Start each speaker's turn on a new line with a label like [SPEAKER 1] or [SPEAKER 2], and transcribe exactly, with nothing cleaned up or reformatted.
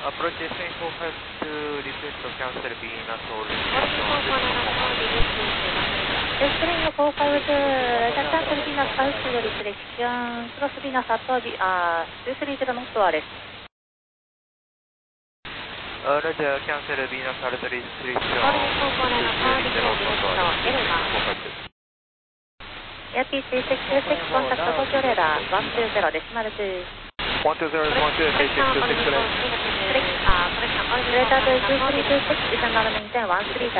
[SPEAKER 1] Approaching four five two, request to cancel Venus or
[SPEAKER 2] Spring four five two, cancel Venus South reflection, cross Venus at uh, two three zero knotsです。
[SPEAKER 1] Uh, Roger, cancel Venus Alt restriction.
[SPEAKER 2] Yapi three six two six, contact Tokyo radar one two zero decimal two.
[SPEAKER 1] one two zero, one two, three six two six,
[SPEAKER 2] Radar two three two six, is an maintain one three